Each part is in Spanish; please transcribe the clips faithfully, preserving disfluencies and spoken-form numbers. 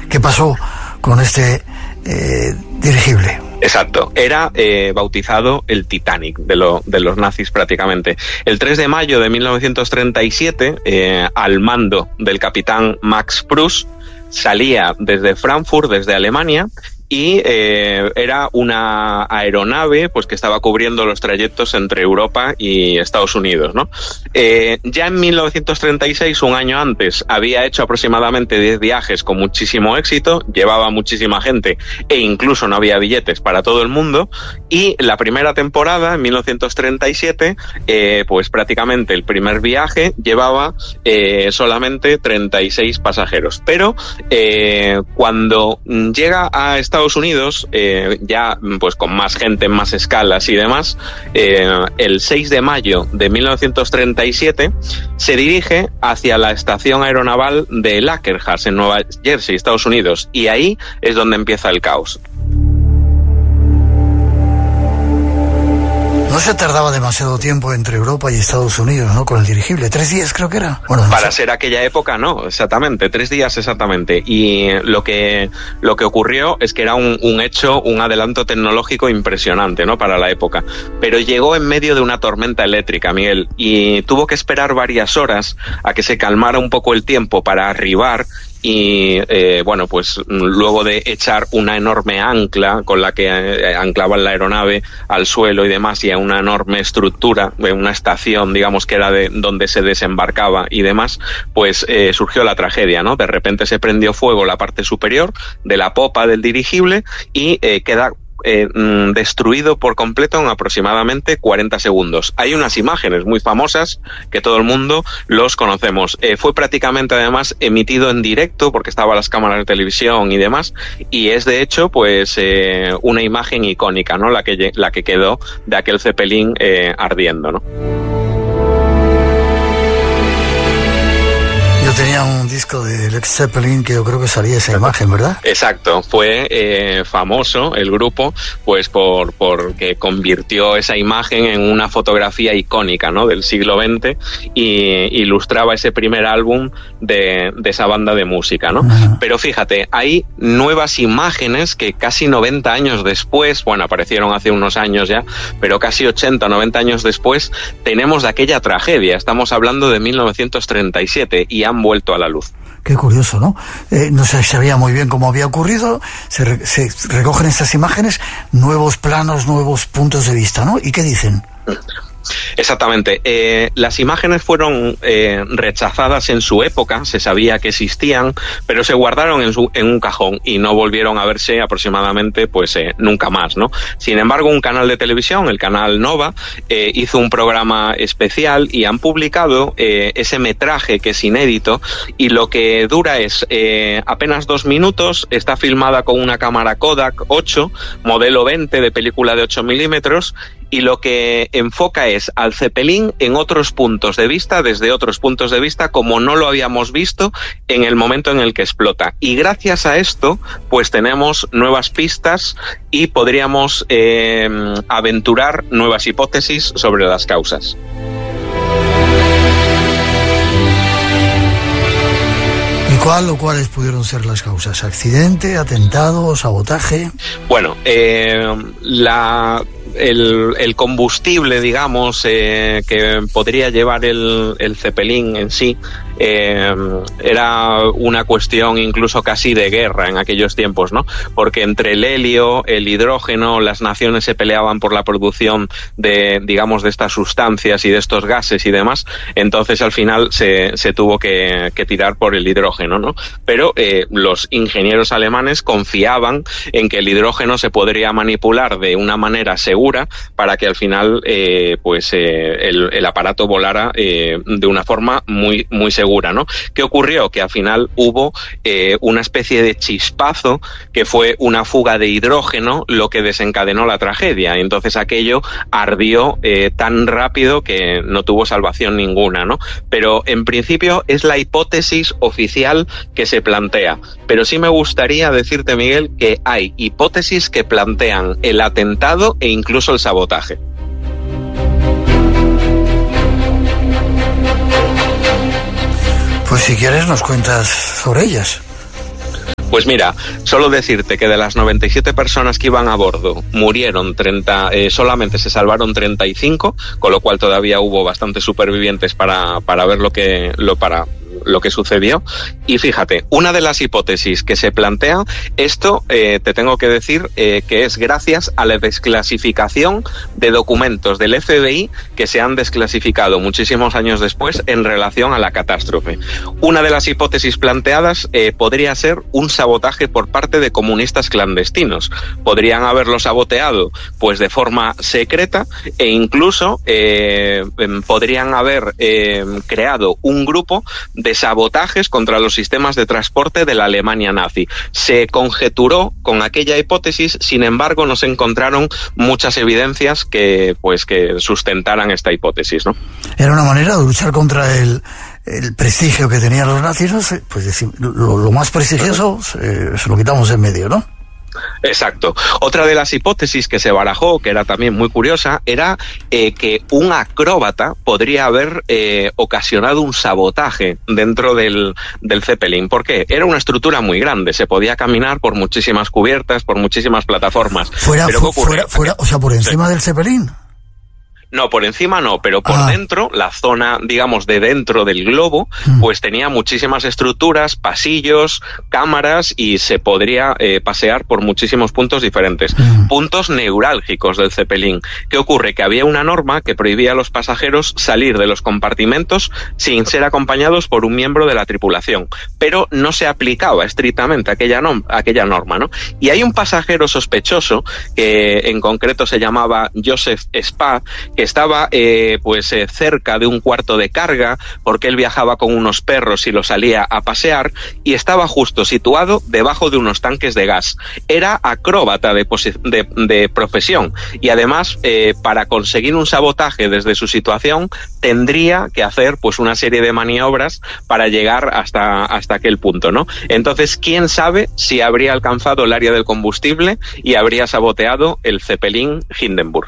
¿Qué pasó con este eh, dirigible? Exacto, era eh, bautizado el Titanic de, lo, de los nazis prácticamente. El tres de mayo de mil novecientos treinta y siete, eh, al mando del capitán Max Pruss, salía desde Frankfurt, desde Alemania, y eh, era una aeronave pues que estaba cubriendo los trayectos entre Europa y Estados Unidos, ¿no? Eh, ya en mil novecientos treinta y seis, un año antes, había hecho aproximadamente diez viajes con muchísimo éxito, llevaba muchísima gente e incluso no había billetes para todo el mundo, y la primera temporada, en mil novecientos treinta y siete, eh, pues prácticamente el primer viaje llevaba eh, solamente treinta y seis pasajeros, pero eh, cuando llega a Estados Unidos, eh, ya pues con más gente, en más escalas y demás, eh, el seis de mayo de mil novecientos treinta y siete se dirige hacia la estación aeronaval de Lakerhurst en Nueva Jersey, Estados Unidos, y ahí es donde empieza el caos. No se tardaba demasiado tiempo entre Europa y Estados Unidos, ¿no? Con el dirigible. ¿Tres días creo que era? Bueno, no Para sé. ser aquella época, no, exactamente. Tres días exactamente. Y lo que, lo que ocurrió es que era un, un hecho, un adelanto tecnológico impresionante, ¿no? Para la época. Pero llegó en medio de una tormenta eléctrica, Miguel, y tuvo que esperar varias horas a que se calmara un poco el tiempo para arribar. Y eh, bueno, pues luego de echar una enorme ancla con la que eh, anclaban la aeronave al suelo y demás, y a una enorme estructura de una estación, digamos, que era de donde se desembarcaba y demás, pues eh, surgió la tragedia, ¿no? De repente se prendió fuego la parte superior de la popa del dirigible y eh, queda Eh, destruido por completo en aproximadamente cuarenta segundos. Hay unas imágenes muy famosas que todo el mundo los conocemos. Eh, fue prácticamente además emitido en directo porque estaban las cámaras de televisión y demás, y es de hecho pues eh, una imagen icónica, ¿no? La que, la que quedó de aquel Zeppelin eh, ardiendo, ¿no? Yo tenía un disco de Led Zeppelin que yo creo que salía esa imagen, ¿verdad? Exacto, fue eh, famoso el grupo pues por porque convirtió esa imagen en una fotografía icónica, ¿no? Del siglo veinte, y ilustraba ese primer álbum de, de esa banda de música, ¿no? Uh-huh. Pero fíjate, hay nuevas imágenes que casi noventa años después, bueno, aparecieron hace unos años ya, pero casi ochenta, noventa años después, tenemos de aquella tragedia. Estamos hablando de mil novecientos treinta y siete y han vuelto a la luz. Qué curioso, ¿no? Eh, no se sabía muy bien cómo había ocurrido, se, re, se recogen estas imágenes, nuevos planos, nuevos puntos de vista, ¿no? ¿Y qué dicen? Exactamente. Eh, las imágenes fueron eh, rechazadas en su época, se sabía que existían, pero se guardaron en, su, en un cajón y no volvieron a verse aproximadamente pues eh, nunca más, ¿no? Sin embargo, un canal de televisión, el canal Nova, eh, hizo un programa especial y han publicado eh, ese metraje que es inédito, y lo que dura es eh, apenas dos minutos, está filmada con una cámara Kodak ocho, modelo veinte de película de ocho milímetros, y lo que enfoca es al Zeppelin en otros puntos de vista, desde otros puntos de vista, como no lo habíamos visto en el momento en el que explota. Y gracias a esto, pues tenemos nuevas pistas y podríamos eh, aventurar nuevas hipótesis sobre las causas. ¿Y cuál o cuáles pudieron ser las causas? ¿Accidente, atentado, sabotaje? Bueno, eh, la... El, el combustible, digamos, eh, que podría llevar el, el Zeppelin en sí, eh, era una cuestión incluso casi de guerra en aquellos tiempos, ¿no? Porque entre el helio, el hidrógeno, las naciones se peleaban por la producción de, digamos, de estas sustancias y de estos gases y demás. Entonces, al final se, se tuvo que, que tirar por el hidrógeno, ¿no? Pero eh, los ingenieros alemanes confiaban en que el hidrógeno se podría manipular de una manera segura para que al final eh, pues eh, el, el aparato volara eh, de una forma muy muy segura, ¿no? ¿Qué ocurrió? Que al final hubo eh, una especie de chispazo que fue una fuga de hidrógeno lo que desencadenó la tragedia. Entonces aquello ardió eh, tan rápido que no tuvo salvación ninguna, ¿no? Pero en principio es la hipótesis oficial que se plantea. Pero sí me gustaría decirte, Miguel, que hay hipótesis que plantean el atentado e incluso incluso el sabotaje. Pues si quieres nos cuentas sobre ellas. Pues mira, solo decirte que de las noventa y siete personas que iban a bordo murieron treinta, eh, solamente se salvaron treinta y cinco, con lo cual todavía hubo bastantes supervivientes para, para ver lo que, lo, para, lo que sucedió. Y fíjate, una de las hipótesis que se plantea, esto eh, te tengo que decir eh, que es gracias a la desclasificación de documentos del F B I que se han desclasificado muchísimos años después en relación a la catástrofe. Una de las hipótesis planteadas eh, podría ser un sabotaje por parte de comunistas clandestinos. Podrían haberlo saboteado pues de forma secreta e incluso eh, podrían haber eh, creado un grupo de sabotajes contra los sistemas de transporte de la Alemania nazi. Se conjeturó con aquella hipótesis, sin embargo no se encontraron muchas evidencias que pues que sustentaran esta hipótesis, ¿no? Era una manera de luchar contra el el prestigio que tenían los nazis, ¿no? Pues decir, lo, lo más prestigioso se, se lo quitamos en medio, ¿no? Exacto. Otra de las hipótesis que se barajó, que era también muy curiosa, era eh, que un acróbata podría haber eh, ocasionado un sabotaje dentro del, del Zeppelin. ¿Por qué? Era una estructura muy grande, se podía caminar por muchísimas cubiertas, por muchísimas plataformas. Fuera, Pero fu fuera, fuera, o sea, por encima sí. del Zeppelin. No, por encima no, pero por ah. dentro, la zona, digamos, de dentro del globo, mm. pues tenía muchísimas estructuras, pasillos, cámaras y se podría eh, pasear por muchísimos puntos diferentes. Mm. Puntos neurálgicos del Zeppelin. ¿Qué ocurre? Que había una norma que prohibía a los pasajeros salir de los compartimentos sin ser acompañados por un miembro de la tripulación, pero no se aplicaba estrictamente aquella, no aquella norma, ¿no? Y hay un pasajero sospechoso, que en concreto se llamaba Joseph Spa, que estaba eh, pues eh, cerca de un cuarto de carga, porque él viajaba con unos perros y los salía a pasear, y estaba justo situado debajo de unos tanques de gas. Era acróbata de, de, de profesión, y además eh, para conseguir un sabotaje desde su situación tendría que hacer pues una serie de maniobras para llegar hasta, hasta aquel punto, ¿no? Entonces, ¿quién sabe si habría alcanzado el área del combustible y habría saboteado el Zeppelin Hindenburg?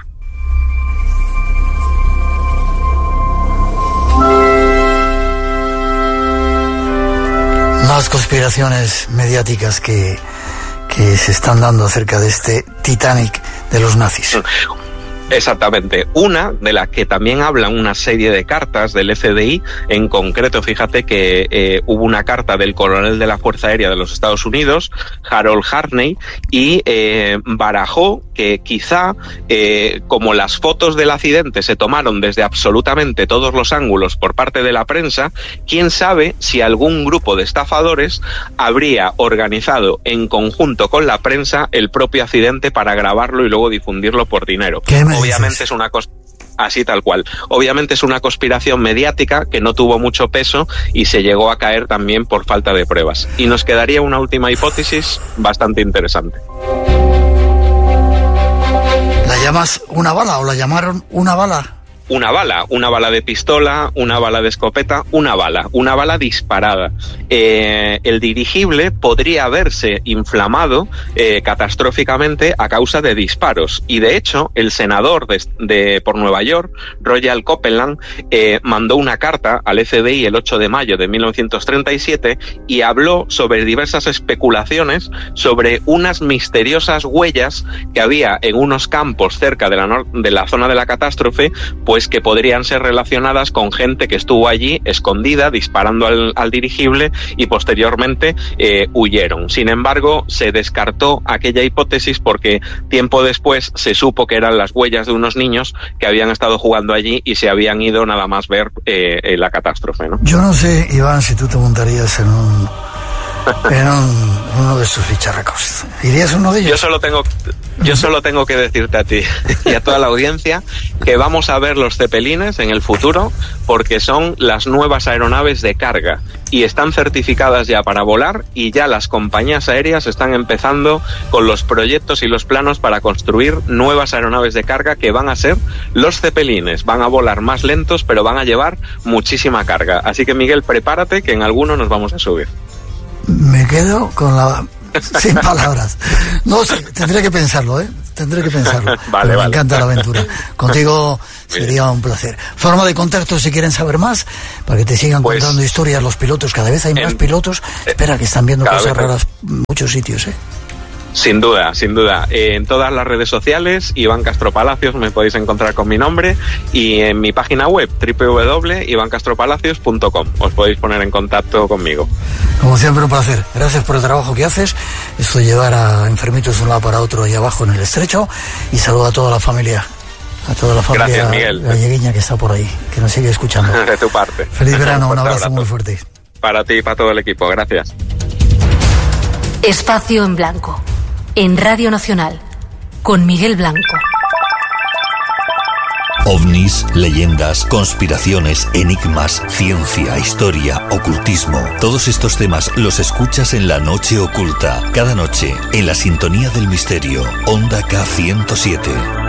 Más conspiraciones mediáticas que, que se están dando acerca de este Titanic de los nazis. Exactamente. Una de las que también hablan una serie de cartas del F B I, en concreto, fíjate que eh, hubo una carta del coronel de la Fuerza Aérea de los Estados Unidos, Harold Harney, y eh, barajó que quizá, eh, como las fotos del accidente se tomaron desde absolutamente todos los ángulos por parte de la prensa, quién sabe si algún grupo de estafadores habría organizado en conjunto con la prensa el propio accidente para grabarlo y luego difundirlo por dinero. Obviamente es una cosa así tal cual. Obviamente es una conspiración mediática que no tuvo mucho peso y se llegó a caer también por falta de pruebas. Y nos quedaría una última hipótesis bastante interesante. ¿La llamas una bala o la llamaron una bala? Una bala, una bala de pistola, una bala de escopeta, una bala, una bala disparada. Eh, el dirigible podría haberse inflamado eh, catastróficamente a causa de disparos, y de hecho el senador de, de por Nueva York, Royal Copeland, eh, mandó una carta al F B I el ocho de mayo de mil novecientos treinta y siete y habló sobre diversas especulaciones sobre unas misteriosas huellas que había en unos campos cerca de la, de la zona de la catástrofe, pues pues que podrían ser relacionadas con gente que estuvo allí escondida disparando al, al dirigible y posteriormente eh, huyeron. Sin embargo, se descartó aquella hipótesis porque tiempo después se supo que eran las huellas de unos niños que habían estado jugando allí y se habían ido nada más ver eh, la catástrofe, ¿no? Yo no sé, Iván, si tú te montarías en un en un, uno de estos bicharracos. ¿Irías uno de ellos? Yo solo tengo yo solo tengo que decirte a ti y a toda la audiencia que vamos a ver los Zeppelines en el futuro porque son las nuevas aeronaves de carga y están certificadas ya para volar, y ya las compañías aéreas están empezando con los proyectos y los planos para construir nuevas aeronaves de carga que van a ser los Zeppelines. Van a volar más lentos, pero van a llevar muchísima carga. Así que, Miguel, prepárate que en alguno nos vamos a subir. Me quedo con la Sin palabras. No sé, tendré que pensarlo, ¿eh? Tendré que pensarlo. Vale, Pero vale. me encanta la aventura. Contigo sería un placer. Forma de contacto si quieren saber más, para que te sigan Pues, contando historias los pilotos. Cada vez hay más en, pilotos. Espera, que están viendo cada cosas vez hay. raras en muchos sitios, ¿eh? Sin duda, sin duda. Eh, en todas las redes sociales, Iván Castro Palacios, me podéis encontrar con mi nombre, y en mi página web, doble u doble u doble punto iván castro palacios punto com. Os podéis poner en contacto conmigo. Como siempre, un placer. Gracias por el trabajo que haces. Esto de llevar a enfermitos de un lado para otro ahí abajo en el estrecho. Y saludo a toda la familia, a toda la familia Gracias, Miguel. gallegueña que está por ahí, que nos sigue escuchando. De tu parte. Feliz verano, un fuerte abrazo muy fuerte. Para ti y para todo el equipo. Gracias. Espacio en Blanco, en Radio Nacional, con Miguel Blanco. Ovnis, leyendas, conspiraciones, enigmas, ciencia, historia, ocultismo. Todos estos temas los escuchas en La Noche Oculta. Cada noche, en la sintonía del misterio. Onda K ciento siete.